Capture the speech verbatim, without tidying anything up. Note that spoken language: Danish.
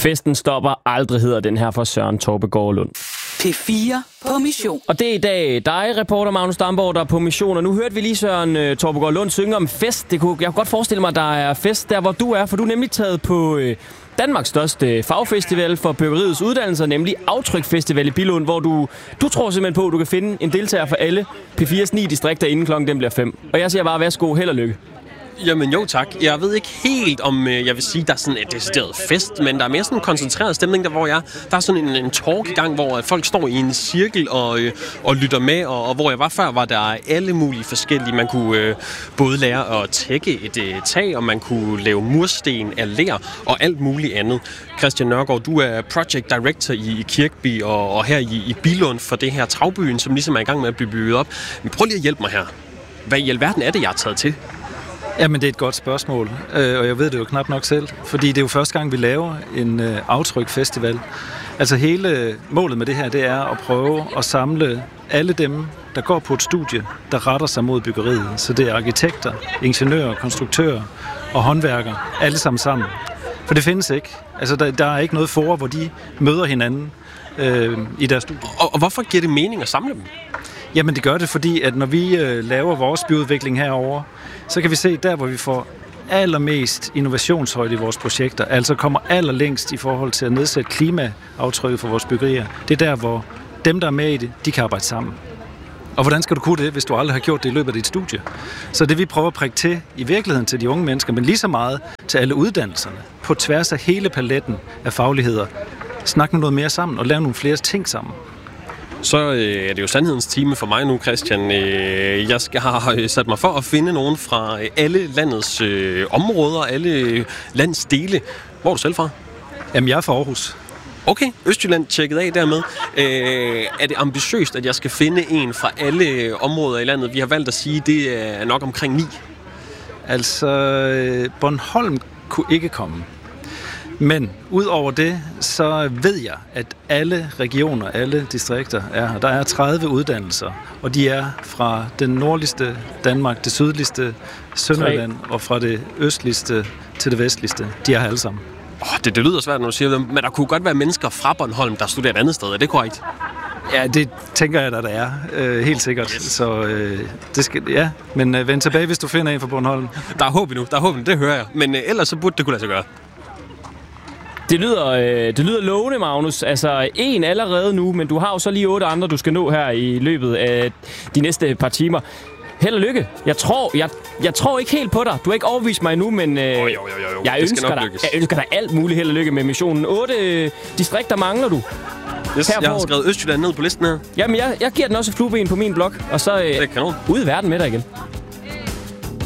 Festen stopper aldrig, hedder den her for Søren Torpe Gårdlund. P fire på mission. Og det er i dag dig, reporter Magnus Damborg, der er på mission. Og nu hørte vi lige Søren uh, Torpe Gårdlund synge om fest. Det kunne, jeg kunne godt forestille mig, at der er fest der, hvor du er. For du er nemlig taget på uh, Danmarks største fagfestival for byggeriets uddannelser, nemlig Aftryk Festival i Billund, hvor du, du tror simpelthen på, at du kan finde en deltager for alle P fires ni distrikter, inden klokken den bliver fem. Og jeg siger bare, værsgo, held og lykke. Jamen jo tak. Jeg ved ikke helt om, øh, jeg vil sige, der er sådan et decideret fest, men der er mere sådan en koncentreret stemning, der hvor jeg, der er sådan en, en talk i gang, hvor folk står i en cirkel og, øh, og lytter med, og, og hvor jeg var før, var der alle mulige forskellige. Man kunne øh, både lære at tække et øh, tag, og man kunne lave mursten af ler og alt muligt andet. Christian Nørgaard, du er project director i, i Kirkeby og, og her i, i Billund for det her Travbyen, som ligesom er i gang med at blive bygget op. Men prøv lige at hjælpe mig her. Hvad i alverden er det, jeg har taget til? Jamen, det er et godt spørgsmål, øh, og jeg ved det jo knap nok selv, fordi det er jo første gang, vi laver en øh, Aftryk-festival. Altså hele målet med det her, det er at prøve at samle alle dem, der går på et studie, der retter sig mod byggeriet. Så det er arkitekter, ingeniører, konstruktører og håndværkere, alle sammen sammen. For det findes ikke. Altså, der, der er ikke noget forum, hvor de møder hinanden øh, i deres studie. Og, og hvorfor giver det mening at samle dem? Jamen det gør det, fordi at når vi øh, laver vores byudvikling herover, så kan vi se der, hvor vi får allermest innovationshøjde i vores projekter, altså kommer allerlængst i forhold til at nedsætte klimaaftrykket for vores byggerier. Det er der, hvor dem, der er med i det, de kan arbejde sammen. Og hvordan skal du kunne det, hvis du aldrig har gjort det i løbet af dit studie? Så det vi prøver at prikke til i virkeligheden til de unge mennesker, men lige så meget til alle uddannelserne, på tværs af hele paletten af fagligheder, snakke noget mere sammen og lave nogle flere ting sammen. Så øh, er det jo sandhedens time for mig nu, Christian. Øh, jeg skal have sat mig for at finde nogen fra alle landets øh, områder, alle landsdele. Hvor er du selv fra? Jamen, jeg er fra Aarhus. Okay, Østjylland tjekket af dermed. Øh, er det ambitiøst, at jeg skal finde en fra alle områder i landet? Vi har valgt at sige, at det er nok omkring ni. Altså, Bornholm kunne ikke komme. Men udover det, så ved jeg, at alle regioner, alle distrikter er her. Der er tredive uddannelser, og de er fra den nordligste Danmark, det sydligste Sønderjylland, og fra det østligste til det vestligste. De er her alle sammen. Oh, det, det lyder svært, når du siger det, men der kunne godt være mennesker fra Bornholm, der studerer et andet sted. Er det korrekt? Ja, det tænker jeg, at der er. Øh, helt sikkert. Yes. Så øh, det skal, ja, men øh, vend tilbage, hvis du finder en fra Bornholm. Der er håb endnu, der er håb endnu, det hører jeg. Men øh, ellers så burde det kunne lade sig gøre. Det lyder, øh, det lyder lovende, Magnus. Altså, en allerede nu, men du har jo så lige otte andre, du skal nå her i løbet af de næste par timer. Held og lykke. Jeg tror, jeg, jeg tror ikke helt på dig. Du har ikke overvist mig endnu, men øh, oh, jo, jo, jo, jo. Jeg, ønsker dig, jeg ønsker dig alt muligt held og lykke med missionen. Otte øh, distrikter mangler du. Yes, jeg har skrevet Østjylland ned på listen her. Jamen, jeg, jeg giver den også et flueben på min blog, og så øh, ud i verden med dig igen.